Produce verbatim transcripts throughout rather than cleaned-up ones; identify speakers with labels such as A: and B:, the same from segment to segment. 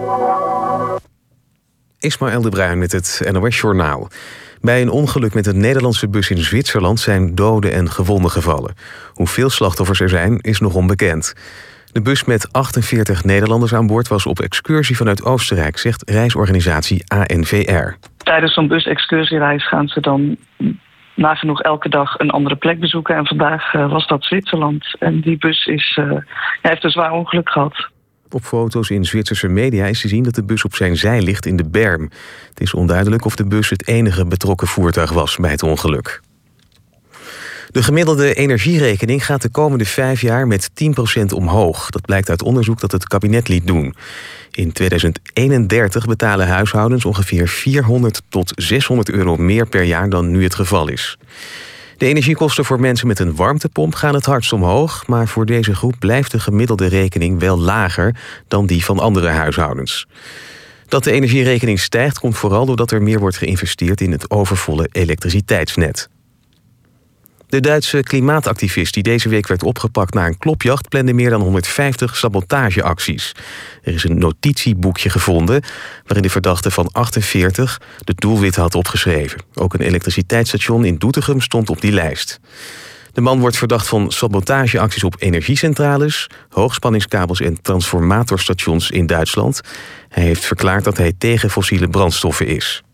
A: Ismaël de Bruin met het N O S-journaal. Bij een ongeluk met een Nederlandse bus in Zwitserland zijn doden en gewonden gevallen. Hoeveel slachtoffers er zijn, is nog onbekend. De bus met achtenveertig Nederlanders aan boord was op excursie vanuit Oostenrijk, zegt reisorganisatie A N V R.
B: Tijdens zo'n bus-excursiereis gaan ze dan nagenoeg elke dag een andere plek bezoeken. En vandaag uh, was dat Zwitserland. En die bus is, uh, heeft een zwaar ongeluk gehad.
A: Op foto's in Zwitserse media is te zien dat de bus op zijn zij ligt in de berm. Het is onduidelijk of de bus het enige betrokken voertuig was bij het ongeluk. De gemiddelde energierekening gaat de komende vijf jaar met tien procent omhoog. Dat blijkt uit onderzoek dat het kabinet liet doen. In tweeduizend eenendertig betalen huishoudens ongeveer vierhonderd tot zeshonderd euro meer per jaar dan nu het geval is. De energiekosten voor mensen met een warmtepomp gaan het hardst omhoog, maar voor deze groep blijft de gemiddelde rekening wel lager dan die van andere huishoudens. Dat de energierekening stijgt komt vooral doordat er meer wordt geïnvesteerd in het overvolle elektriciteitsnet. De Duitse klimaatactivist die deze week werd opgepakt na een klopjacht plande meer dan honderdvijftig sabotageacties. Er is een notitieboekje gevonden waarin de verdachte van achtenveertig de doelwitten had opgeschreven. Ook een elektriciteitsstation in Doetinchem stond op die lijst. De man wordt verdacht van sabotageacties op energiecentrales, hoogspanningskabels en transformatorstations in Duitsland. Hij heeft verklaard dat hij tegen fossiele brandstoffen is.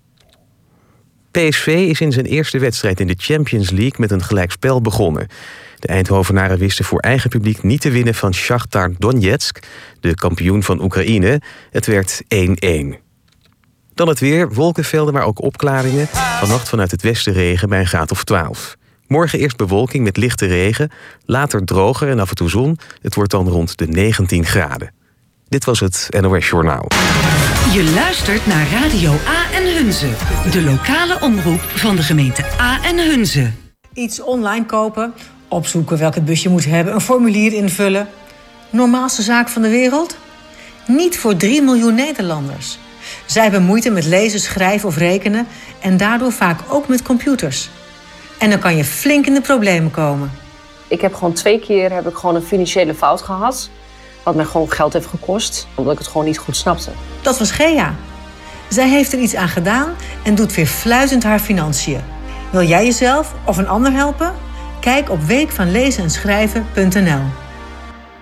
A: P S V is in zijn eerste wedstrijd in de Champions League met een gelijkspel begonnen. De Eindhovenaren wisten voor eigen publiek niet te winnen van Shakhtar Donetsk, de kampioen van Oekraïne. Het werd één-één. Dan het weer, wolkenvelden, maar ook opklaringen. Vannacht vanuit het westen regen bij een graad of twaalf. Morgen eerst bewolking met lichte regen, later droger en af en toe zon. Het wordt dan rond de negentien graden. Dit was het N O S-journaal.
C: Je luistert naar Radio A en Hunze, de lokale omroep van de gemeente A en Hunze.
D: Iets online kopen, opzoeken welk het busje moet hebben, een formulier invullen. Normaalste zaak van de wereld? Niet voor drie miljoen Nederlanders. Zij hebben moeite met lezen, schrijven of rekenen en daardoor vaak ook met computers. En dan kan je flink in de problemen komen.
E: Ik heb gewoon twee keer heb ik gewoon een financiële fout gehad. Wat mij gewoon geld heeft gekost, omdat ik het gewoon niet goed snapte.
D: Dat was Gea. Zij heeft er iets aan gedaan en doet weer fluitend haar financiën. Wil jij jezelf of een ander helpen? Kijk op week van lezen en schrijven punt n l.